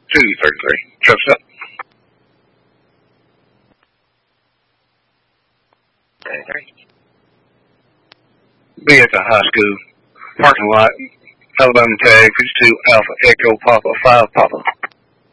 233. Truck stop. Be at the high school parking lot. Alabama tag 52 Alpha Echo Papa 5 Papa.